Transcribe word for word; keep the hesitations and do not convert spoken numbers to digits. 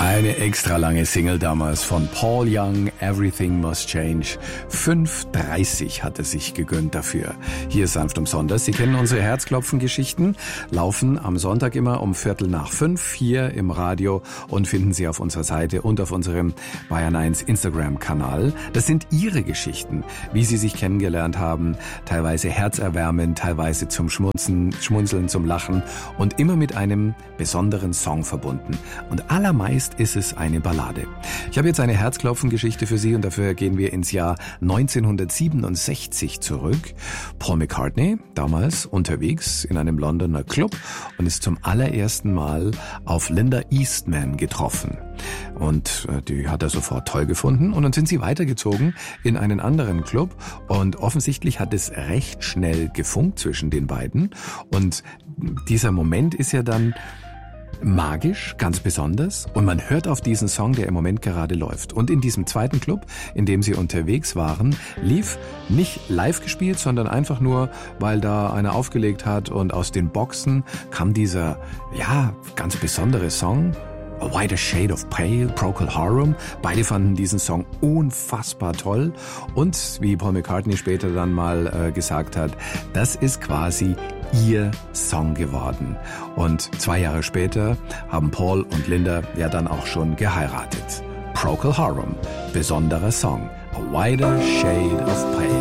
Eine extra lange Single damals von Paul Young, Everything Must Change. fünf dreißig hat er sich gegönnt dafür. Hier ist sanft umsonders. Sie kennen unsere Herzklopfen-Geschichten, laufen am Sonntag immer um Viertel nach fünf hier im Radio und finden Sie auf unserer Seite und auf unserem Bayern eins Instagram-Kanal. Das sind Ihre Geschichten, wie Sie sich kennengelernt haben, teilweise herzerwärmend, teilweise zum Schmunzeln, Schmunzeln, zum Lachen und immer mit einem besonderen Song verbunden. Und allermeist ist es eine Ballade. Ich habe jetzt eine Herzklopfen-Geschichte für Sie und dafür gehen wir ins Jahr neunzehnhundertsiebenundsechzig zurück. Paul McCartney, damals unterwegs in einem Londoner Club und ist zum allerersten Mal auf Linda Eastman getroffen. Und die hat er sofort toll gefunden und dann sind sie weitergezogen in einen anderen Club und offensichtlich hat es recht schnell gefunkt zwischen den beiden und dieser Moment ist ja dann magisch, ganz besonders und man hört auf diesen Song, der im Moment gerade läuft. Und in diesem zweiten Club, in dem sie unterwegs waren, lief nicht live gespielt, sondern einfach nur, weil da einer aufgelegt hat und aus den Boxen kam dieser, ja, ganz besondere Song, A Whiter Shade of Pale, Procol Harum. Beide fanden diesen Song unfassbar toll und wie Paul McCartney später dann mal äh, gesagt hat, das ist quasi ihr Song geworden. Und zwei Jahre später haben Paul und Linda ja dann auch schon geheiratet. Procol Harum, besonderer Song, A Whiter Shade of Pale.